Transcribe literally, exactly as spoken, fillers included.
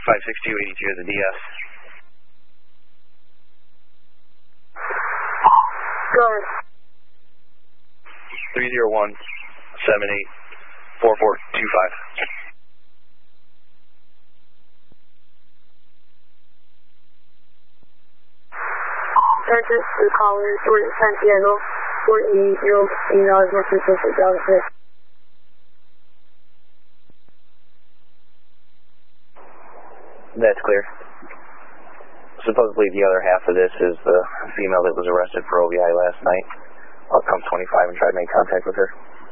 five six two eighty-two is a D S. Go ahead. three zero one seven eight four four two five. Texas, the caller is Jordan Santiago, four eighty, eighty dollars more for social Dallas. That's clear. Supposedly the other half of this is the female that was arrested for O V I last night. I'll come twenty-five and try to make contact with her.